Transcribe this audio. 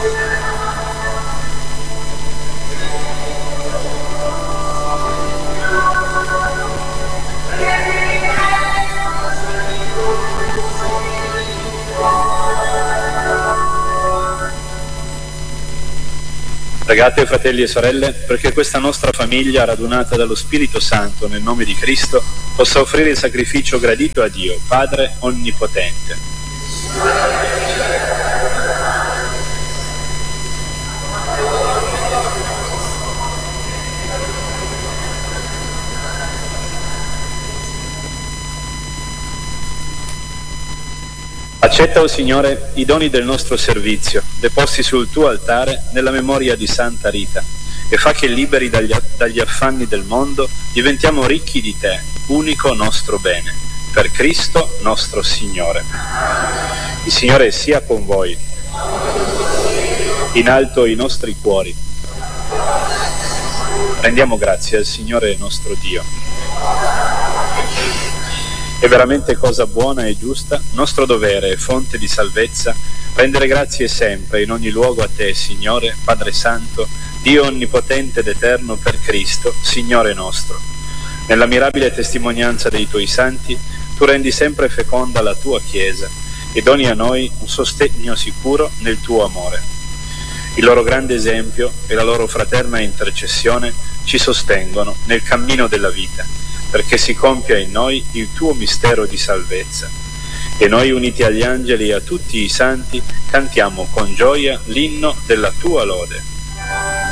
Pregate, fratelli e sorelle, perché questa nostra famiglia, radunata dallo Spirito Santo nel nome di Cristo, possa offrire il sacrificio gradito a Dio, Padre Onnipotente. Accetta, o Signore, i doni del nostro servizio, deposti sul tuo altare nella memoria di Santa Rita, e fa che, liberi dagli affanni del mondo, diventiamo ricchi di te, unico nostro bene, per Cristo nostro Signore. Il Signore sia con voi. In alto i nostri cuori. Rendiamo grazie al Signore nostro Dio. È veramente cosa buona e giusta, nostro dovere e fonte di salvezza, rendere grazie sempre in ogni luogo a te, Signore, Padre Santo, Dio onnipotente ed eterno, per Cristo, Signore nostro. Nella mirabile testimonianza dei tuoi santi, tu rendi sempre feconda la tua Chiesa e doni a noi un sostegno sicuro nel tuo amore. Il loro grande esempio e la loro fraterna intercessione ci sostengono nel cammino della vita, perché si compia in noi il tuo mistero di salvezza. E noi, uniti agli angeli e a tutti i santi, cantiamo con gioia l'inno della tua lode.